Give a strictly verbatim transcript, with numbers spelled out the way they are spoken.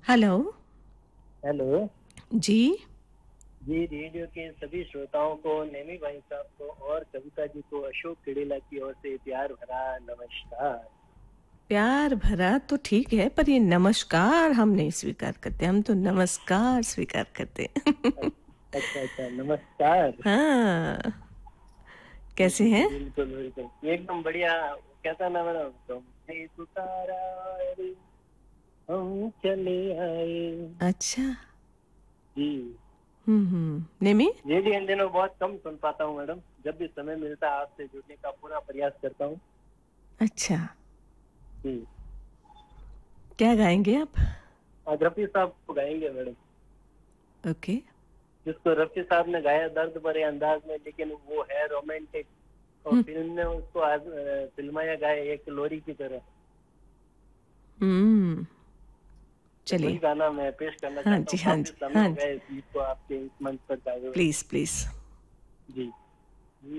Hello. Hello. जी। जी, radio के सभी श्रोताओं को, नेमी भाई साहब को और कविता जी को अशोक केडिला की ओर से प्यार भरा नमस्कार। प्यार भरा तो ठीक है, पर ये नमस्कार हम नहीं स्वीकार करते, हम तो नमस्कार स्वीकार करते हैं। अच्छा अच्छा, नमस्कार। हाँ। जी कैसे जी जी, हैं? बिल्कुल बिल्कुल एकदम बढ़िया। कैसा ना मैडम, तुमने पुकारा रे, हम चले आए। अच्छा। जी। हम्म हम्म नेमी। रेडियो इन दिनों बहुत कम सुन पाता हूँ मैडम, जब भी समय मिलता है आपसे जुड़ने का पूरा प्रयास करता हूँ। अच्छा। जी। क्या गाएंगे आप? आज रफी साहब को गाएंगे मैडम, ओके। जिसको रफी साहब ने गाया दर्द भरे अंदाज में, लेकिन वो है रोमांटिक। और हम्म फिल्म ने उसको आज अ, फिल्माया गाया एक लोरी की तरह। हम्म तो चलिए। वही गाना मैं पेश करना हाँ चाहता जी, हूँ। हाँ काफी जी, समय हाँ हो गया जी। इस गीत को आपके इस मंच पर गाए हुए। Please please. जी।